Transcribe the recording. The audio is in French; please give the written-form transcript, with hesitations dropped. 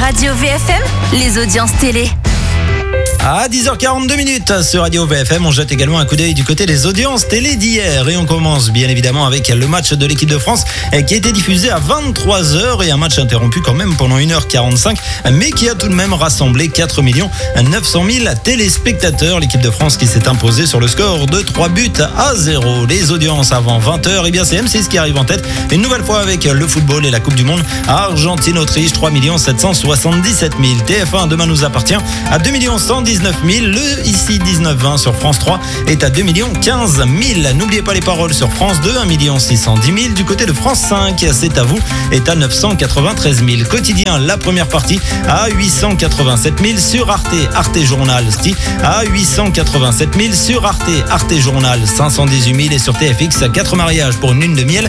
Radio VFM, les audiences télé. À 10h42 sur Radio VFM, on jette également un coup d'œil du côté des audiences télé d'hier. Et on commence bien évidemment avec le match de l'équipe de France qui a été diffusé à 23h et un match interrompu quand même pendant 1h45, mais qui a tout de même rassemblé 4 900 000 téléspectateurs. L'équipe de France qui s'est imposée sur le score de 3-0. Les audiences avant 20h, et bien c'est M6 qui arrive en tête une nouvelle fois avec le football et la Coupe du Monde. Argentine-Autriche, 3 777 000. TF1 demain nous appartient à 2 119 000. Le ici 19-20 sur France 3 est à 2 15 000. N'oubliez pas les paroles sur France 2, 1 610 000. Du côté de France 5, c'est à vous, est à 993 000. Quotidien, la première partie à 887 000 sur Arte Journal à 887 000 sur Arte Journal 518 000 et sur TFX 4 mariages pour une lune de miel